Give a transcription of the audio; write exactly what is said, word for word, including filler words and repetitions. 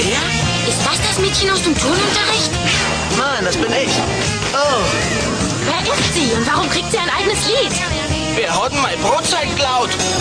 Wer? Ist das das Mädchen aus dem Turnunterricht? Nein, das bin ich. Oh, Wer ist sie und warum kriegt sie ein eigenes